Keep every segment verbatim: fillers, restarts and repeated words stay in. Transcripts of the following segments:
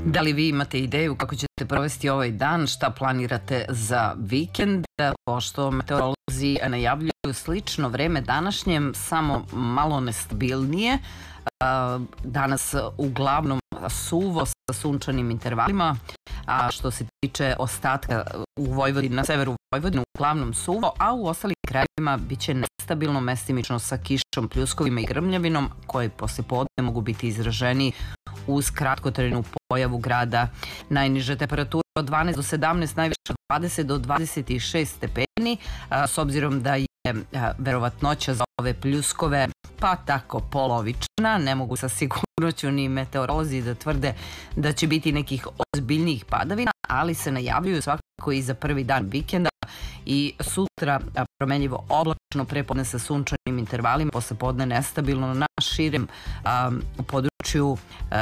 Da li vi imate ideju kako ćete provesti ovaj dan, šta planirate za vikend, pošto meteorolozi najavljuju slično vreme današnjem, samo malo nestabilnije. Danas uglavnom suvo sa sunčanim intervalima, a što se tiče ostatka u Vojvodini, na severu Vojvodine uglavnom suvo, a u ostalim krajevima biće nestabilno, mestimično sa kišom, pljuskovima i grmljavinom, koje posle podne mogu biti izraženi uz kratkotrajnu pojavu grada. Najniže temperature od dvanaest do sedamnaest, najviše od dvadeset do dvadeset šest stepeni, s obzirom da je verovatnoća za ove pljuskove pa tako polovična. Ne mogu sa sigurnoću ni meteorolozi da tvrde da će biti nekih ozbiljnijih padavina, ali se najavljuju svakako i za prvi dan vikenda i sutra promenljivo oblačno, prepodne sa sunčanim intervalima, posle podne nestabilno. Na širem um, području uh,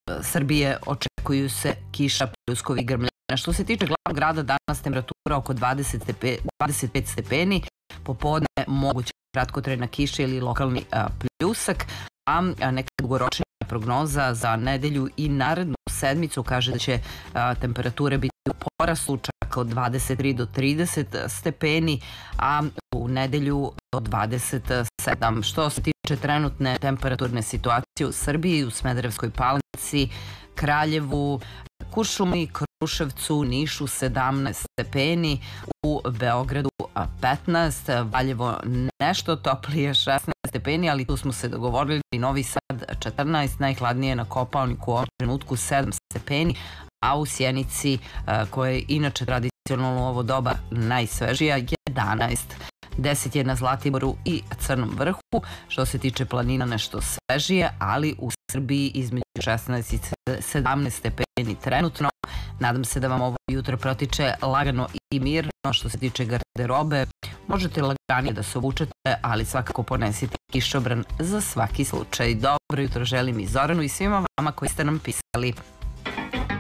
Srbije očekuju se kiša, pljuskovi i grmljavina. Što se tiče glavnog grada, danas temperatura oko dvadeset, dvadeset pet stepeni, popodne moguća kratkotrajna kiša ili lokalni a, pljusak, a neka dugoročnija prognoza za nedelju i narednu sedmicu kaže da će a, temperature biti u porastu, čak od dvadeset tri do trideset stepeni, a u nedelju do dvadeset sedam. Što se tiče trenutne temperaturne situacije u Srbiji, u Smederevskoj Palanci, Kraljevu, Kuršumliji, Kruševcu, Nišu sedamnaest stepeni, u Beogradu petnaest, Valjevo nešto toplije šesnaest stepeni, ali tu smo se dogovorili, Novi Sad četrnaest, najhladnije na Kopaoniku u ovom trenutku sedam stepeni, a u Sjenici, koja je inače tradicionalno u ovo doba najsvežija, jedanaest. deset je na Zlatiboru i Crnom Vrhu. Što se tiče planina, nešto svežije, ali u Srbiji između šesnaest i sedamnaest stepeni trenutno. Nadam se da vam ovo jutro protiče lagano i mirno. Što se tiče garderobe, možete laganije da se obučete, ali svakako ponesite kišobran za svaki slučaj. Dobro jutro želim i Zoranu i svima vama koji ste nam pisali.